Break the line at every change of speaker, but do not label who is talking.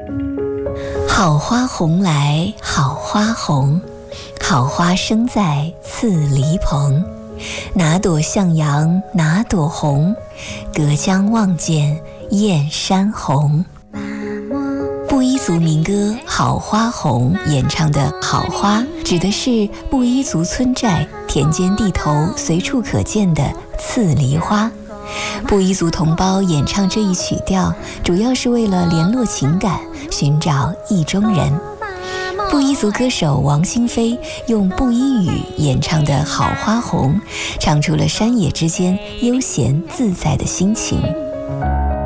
好花红来好花红，好花生在刺梨棚。哪朵向阳哪朵红，隔江望见燕山红。布依族民歌《好花红》演唱的好花，指的是布依族村寨田间地头随处可见的刺梨花。布依族同胞演唱这一曲调，主要是为了联络情感，寻找意中人。布依族歌手王新飞用布依语演唱的《好花红》，唱出了山野之间悠闲自在的心情。